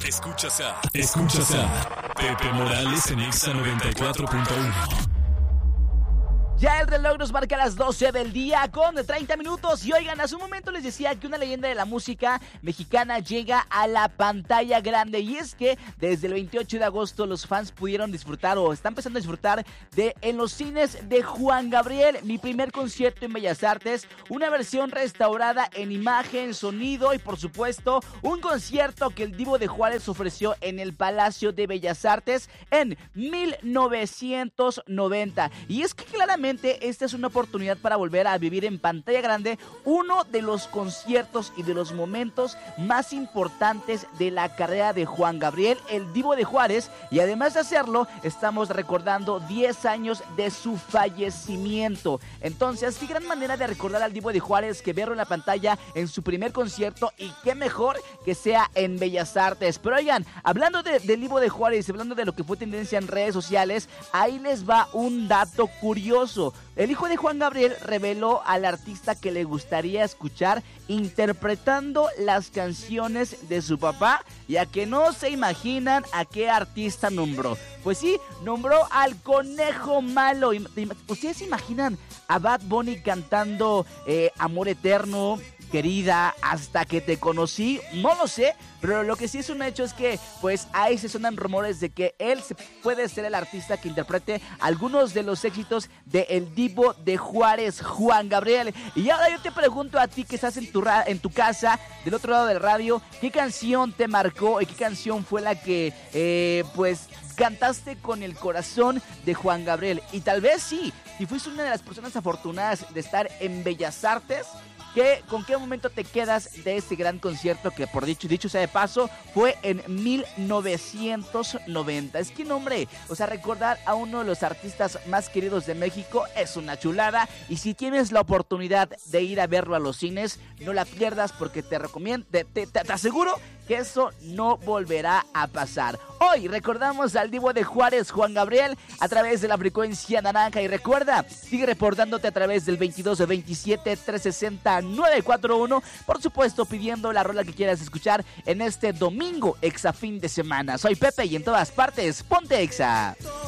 Escuchas a Pepe Morales en Exa 94.1. Ya el reloj nos marca las 12 del día con 30 minutos. Y oigan, hace un momento les decía que una leyenda de la música mexicana llega a la pantalla grande. Y es que desde el 28 de agosto los fans pudieron disfrutar o están empezando a disfrutar de en los cines de Juan Gabriel, mi primer concierto en Bellas Artes. Una versión restaurada en imagen, sonido y por supuesto un concierto que el Divo de Juárez ofreció en el Palacio de Bellas Artes en 1990. Y es que claramente esta es una oportunidad para volver a vivir en pantalla grande uno de los conciertos y de los momentos más importantes de la carrera de Juan Gabriel, el Divo de Juárez, y además de hacerlo, estamos recordando 10 años de su fallecimiento. Entonces, qué gran manera de recordar al Divo de Juárez que verlo en la pantalla en su primer concierto, y qué mejor que sea en Bellas Artes. Pero oigan, hablando del Divo de Juárez, hablando de lo que fue tendencia en redes sociales, ahí les va un dato curioso. El hijo de Juan Gabriel reveló al artista que le gustaría escuchar interpretando las canciones de su papá, y a que no se imaginan a qué artista nombró. Pues sí, nombró al Conejo Malo. ¿Ustedes se imaginan a Bad Bunny cantando Amor Eterno, Querida, Hasta que te conocí? No lo sé, pero lo que sí es un hecho es que pues ahí se sonan rumores de que él puede ser el artista que interprete algunos de los éxitos de el Divo de Juárez, Juan Gabriel. Y ahora yo te pregunto a ti que estás en tu casa, del otro lado del radio, ¿qué canción te marcó y qué canción fue la que pues cantaste con el corazón de Juan Gabriel? Y tal vez sí, si fuiste una de las personas afortunadas de estar en Bellas Artes, ¿con qué momento te quedas de este gran concierto que, por dicho sea de paso, fue en 1990? Es que, no, hombre, o sea, recordar a uno de los artistas más queridos de México es una chulada. Y si tienes la oportunidad de ir a verlo a los cines, no la pierdas, porque te recomiendo, te aseguro que eso no volverá a pasar. Hoy recordamos al Divo de Juárez, Juan Gabriel, a través de la frecuencia naranja. Y recuerda, sigue reportándote a través del 2227-360-941. Por supuesto, pidiendo la rola que quieras escuchar en este domingo Exa fin de semana. Soy Pepe y en todas partes, ponte Exa.